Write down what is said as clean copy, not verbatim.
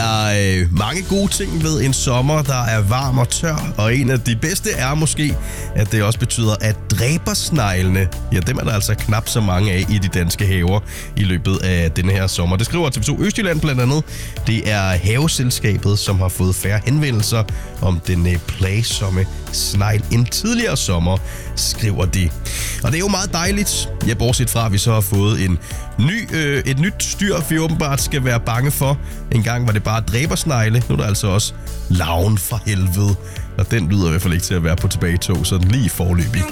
er mange gode ting ved en sommer, der er varm og tør, og en af de bedste er måske, at det også betyder, at dræbersneglene, ja, dem er der altså knap så mange af i de danske haver i løbet af denne her sommer. Det skriver TV2 Østjylland blandt andet. Det er Haveselskabet, som har fået færre henvendelser om den plagsomme snegl en tidligere sommer, skriver de. Og det er jo meget dejligt, ja, bortset fra, at vi så har fået et nyt styr, vi åbenbart skal være bange for. En gang var det bare dræbersnegle, nu er der altså også larven fra helvede. Og den lyder i hvert fald ikke til at være på tilbagetog, sådan lige forløbig.